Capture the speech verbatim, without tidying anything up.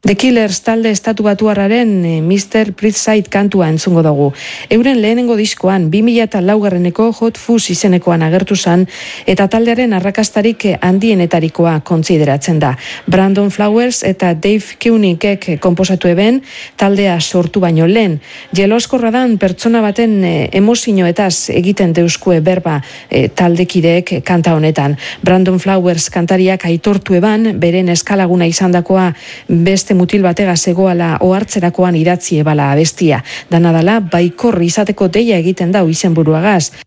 The Killers talde estatu batuarraren eh, mister Brightside kantua entzungo dugu. Euren lehenengo diskoan, bi mila laugarreneko Hot Fuzz izenekoan agertu zan, eta taldearen arrakastarik handienetarikoa kontsideratzen da. Brandon Flowers eta Dave Koenigek konposatu eben, taldea sortu baino lehen. Jeloskorra dan pertsona baten eh, emozioetaz egiten deuskue berba eh, taldekideek kanta honetan. Brandon Flowers kantariak aitortu eban, beren eskalaguna izandakoa beste mutil batega zegoala ohartzerakoan idatzi ebala abestia. Danadala, baikorri izateko deia egiten dau izenburuagaz.